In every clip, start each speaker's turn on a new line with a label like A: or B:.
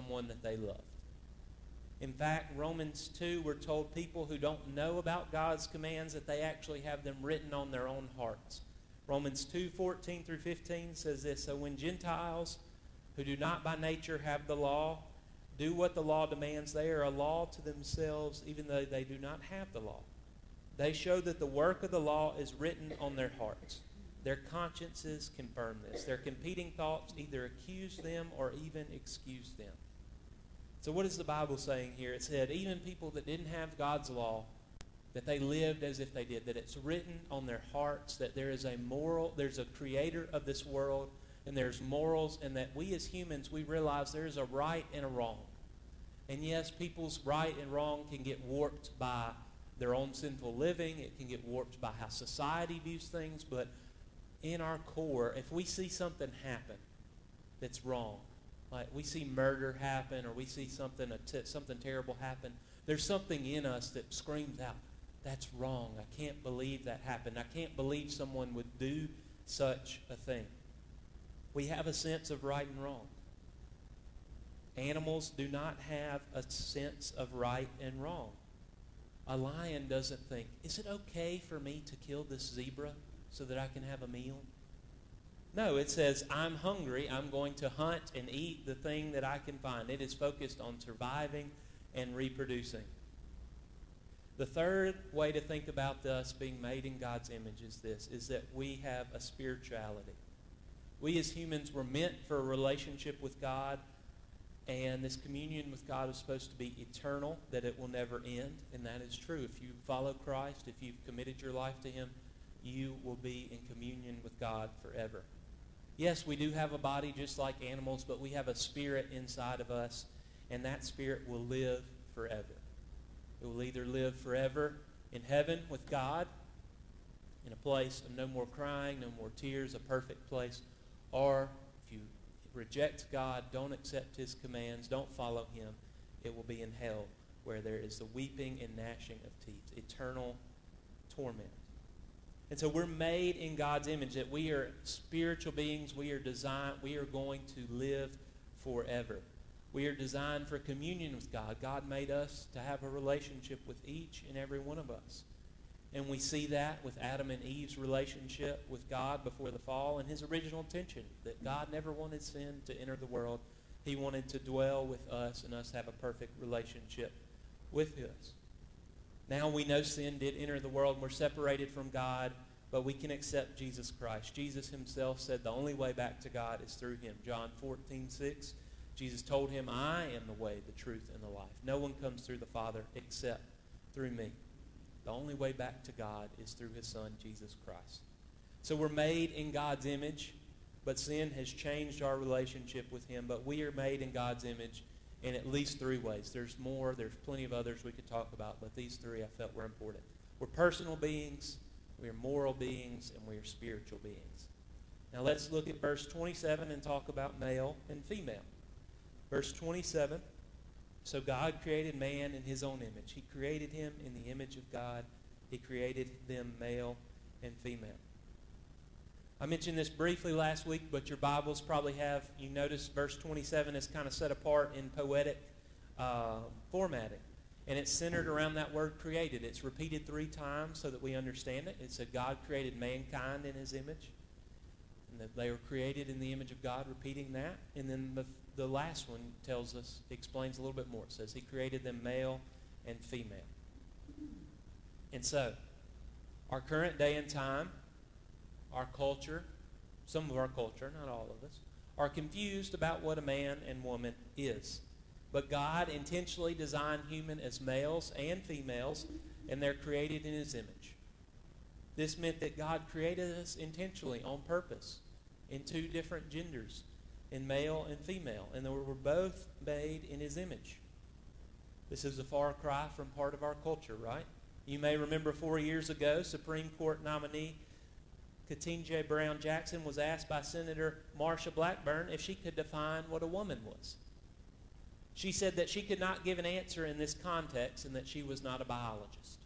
A: someone that they loved. In fact, Romans 2, we're told people who don't know about God's commands that they actually have them written on their own hearts. Romans 2:14 through 15 says this, "So when Gentiles who do not by nature have the law do what the law demands, they are a law to themselves even though they do not have the law. They show that the work of the law is written on their hearts. Their consciences confirm this. Their competing thoughts either accuse them or even excuse them." So what is the Bible saying here? It said even people that didn't have God's law, that they lived as if they did, that it's written on their hearts, that there is a moral, there's a creator of this world, and there's morals, and that we as humans, we realize there's a right and a wrong. And yes, people's right and wrong can get warped by their own sinful living. It can get warped by how society views things, but in our core, if we see something happen that's wrong, like we see murder happen or we see something terrible happen, there's something in us that screams out, that's wrong. I can't believe that happened. I can't believe someone would do such a thing. We have a sense of right and wrong. Animals do not have a sense of right and wrong. A lion doesn't think, is it okay for me to kill this zebra so that I can have a meal? No, it says, I'm hungry, I'm going to hunt and eat the thing that I can find. It is focused on surviving and reproducing. The third way to think about us being made in God's image is this, is that we have a spirituality. We as humans were meant for a relationship with God, and this communion with God is supposed to be eternal, that it will never end, and that is true. If you follow Christ, if you've committed your life to Him, you will be in communion with God forever. Yes, we do have a body just like animals, but we have a spirit inside of us, and that spirit will live forever. It will either live forever in heaven with God, in a place of no more crying, no more tears, a perfect place, or if you reject God, don't accept His commands, don't follow Him, it will be in hell where there is the weeping and gnashing of teeth, eternal torment. And so we're made in God's image, that we are spiritual beings, we are designed, we are going to live forever. We are designed for communion with God. God made us to have a relationship with each and every one of us. And we see that with Adam and Eve's relationship with God before the fall and His original intention, that God never wanted sin to enter the world. He wanted to dwell with us and us have a perfect relationship with us. Now we know sin did enter the world and we're separated from God, but we can accept Jesus Christ. Jesus Himself said the only way back to God is through Him. John 14:6, Jesus told him, I am the way, the truth, and the life. No one comes through the Father except through me. The only way back to God is through His Son, Jesus Christ. So we're made in God's image, but sin has changed our relationship with Him. But we are made in God's image in at least three ways. There's more. There's plenty of others we could talk about, but these three I felt were important. We're personal beings, we are moral beings, and we are spiritual beings. Now let's look at verse 27 and talk about male and female. Verse 27, so God created man in His own image. He created him in the image of God. He created them male and female. I mentioned this briefly last week, but your Bibles probably have, you notice verse 27 is kind of set apart in poetic formatting. And it's centered around that word created. It's repeated 3 times so that we understand it. It said God created mankind in His image. And that they were created in the image of God, repeating that. And then the last one tells us, explains a little bit more. It says He created them male and female. And so, our current day and time, our culture, some of our culture, not all of us, are confused about what a man and woman is. But God intentionally designed human as males and females, and they're created in His image. This meant that God created us intentionally, on purpose, in 2 different genders, in male and female, and they were both made in His image. This is a far cry from part of our culture, right? You may remember 4 years ago, Supreme Court nominee Ketanji Brown Jackson was asked by Senator Marsha Blackburn if she could define what a woman was. She said that she could not give an answer in this context and that she was not a biologist.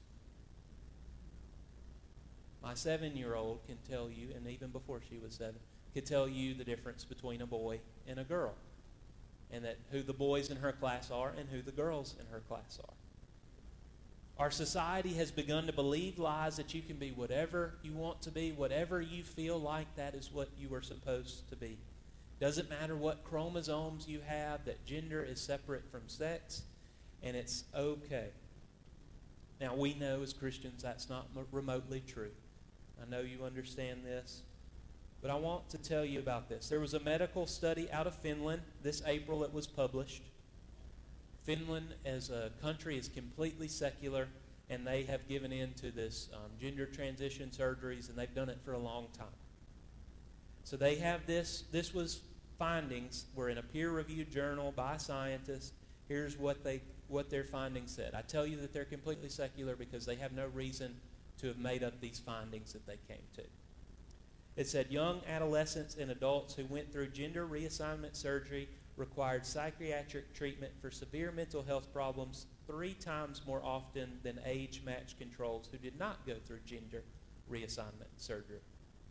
A: My 7-year-old can tell you, and even before she was 7, could tell you the difference between a boy and a girl. and that who the boys in her class are and who the girls in her class are. Our society has begun to believe lies that you can be whatever you want to be, whatever you feel like that is what you are supposed to be. Doesn't matter what chromosomes you have, that gender is separate from sex, and it's okay. Now, we know as Christians that's not remotely true. I know you understand this, but I want to tell you about this. There was a medical study out of Finland. This April it was published. Finland as a country is completely secular, and they have given in to this gender transition surgeries, and they've done it for a long time. So they have this was findings were in a peer-reviewed journal by scientists. Here's what their findings said. I tell you that they're completely secular because they have no reason to have made up these findings that they came to. It said young adolescents and adults who went through gender reassignment surgery required psychiatric treatment for severe mental health problems 3 times more often than age-matched controls who did not go through gender reassignment surgery.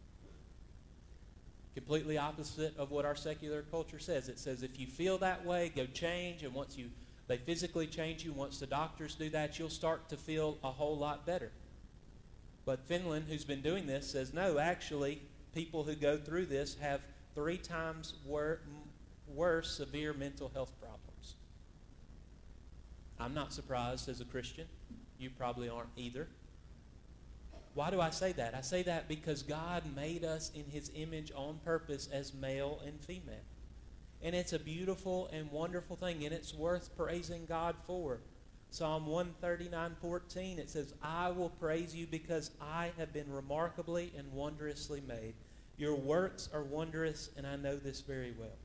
A: Completely opposite of what our secular culture says. It says if you feel that way, go change, and once they physically change you, once the doctors do that, you'll start to feel a whole lot better. But Finland, who's been doing this, says no, actually, people who go through this have 3 times worse severe mental health problems. I'm not surprised as a Christian. You probably aren't either. Why do I say that? I say that because God made us in His image on purpose as male and female. And it's a beautiful and wonderful thing, and it's worth praising God for. Psalm 139:14, it says, I will praise you because I have been remarkably and wondrously made. Your works are wondrous, and I know this very well.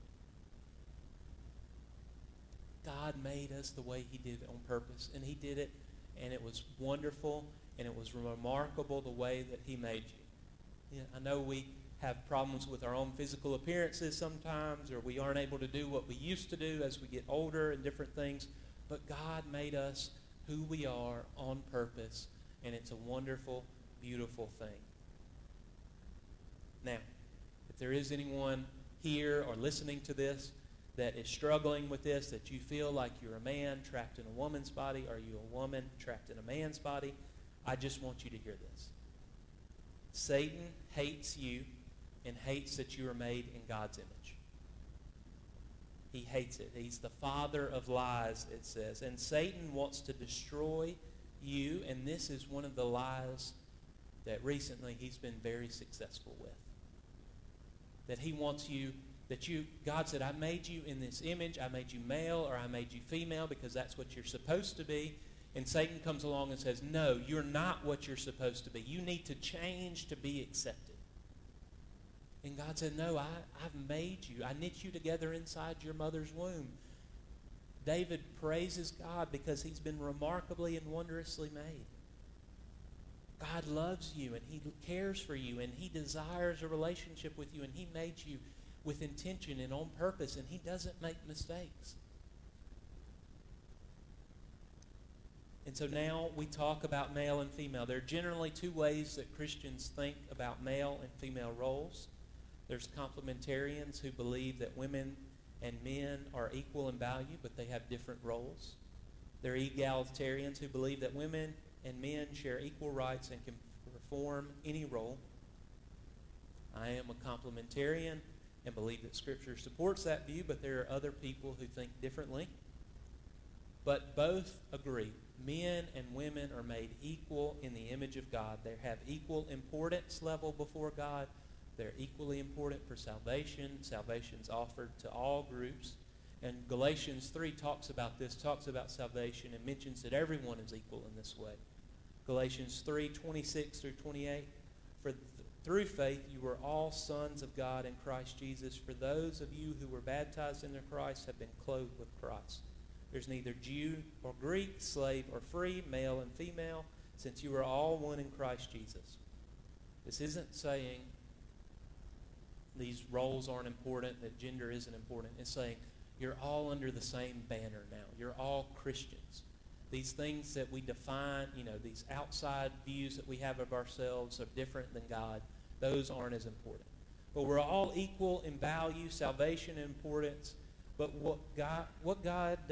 A: God made us the way He did on purpose, and He did it, and it was wonderful, and it was remarkable the way that He made you. I know we have problems with our own physical appearances sometimes, or we aren't able to do what we used to do as we get older and different things, but God made us who we are on purpose, and it's a wonderful, beautiful thing. Now, if there is anyone here or listening to this that is struggling with this, that you feel like you're a man trapped in a woman's body, or you a woman trapped in a man's body, I just want you to hear this. Satan hates you and hates that you are made in God's image. He hates it. He's the father of lies, it says. And Satan wants to destroy you, and this is one of the lies that recently he's been very successful with. That he wants you, God said, I made you in this image, I made you male, or I made you female, because that's what you're supposed to be. And Satan comes along and says, no, you're not what you're supposed to be. You need to change to be accepted. And God said, no, I've made you. I knit you together inside your mother's womb. David praises God because he's been remarkably and wondrously made. God loves you, and He cares for you, and He desires a relationship with you, and He made you with intention and on purpose, and He doesn't make mistakes. And so now we talk about male and female. There are generally 2 ways that Christians think about male and female roles. There's complementarians who believe that women and men are equal in value, but they have different roles. There are egalitarians who believe that women and men share equal rights and can perform any role. I am a complementarian and believe that Scripture supports that view, but there are other people who think differently. But both agree. Men and women are made equal in the image of God. They have equal importance level before God. They're equally important for salvation. Salvation's offered to all groups. And Galatians 3 talks about this, talks about salvation, and mentions that everyone is equal in this way. Galatians 3:26 through 28. For through faith you were all sons of God in Christ Jesus. For those of you who were baptized into Christ have been clothed with Christ. There's neither Jew or Greek, slave or free, male and female, since you are all one in Christ Jesus. This isn't saying these roles aren't important, that gender isn't important. It's saying you're all under the same banner now. You're all Christians. These things that we define, these outside views that we have of ourselves are different than God. Those aren't as important. But we're all equal in value, salvation, and importance. But what God